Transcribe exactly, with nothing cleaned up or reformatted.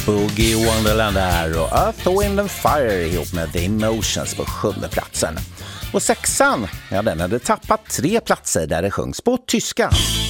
Boogie Wonderland här och Earth, Wind and Fire ihop med The Emotions på sjunde platsen. Och sexan, ja den hade tappat tre platser där det sjungs på tyska.